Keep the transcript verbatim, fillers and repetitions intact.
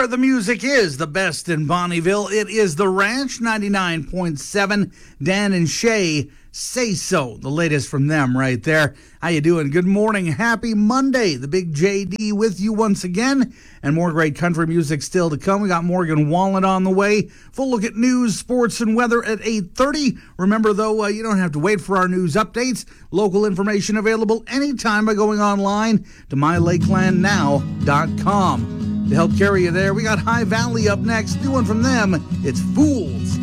where the music is the best in Bonnieville. It is The Ranch, ninety-nine point seven. Dan and Shay Say So, the latest from them right there. How you doing? Good morning. Happy Monday. The Big J D with you once again. And more great country music still to come. We got Morgan Wallen on the way. Full look at news, sports, and weather at eight thirty. Remember, though, uh, you don't have to wait for our news updates. Local information available anytime by going online to my lakeland now dot com. To help carry you there, we got High Valley up next. New one from them. It's Fools.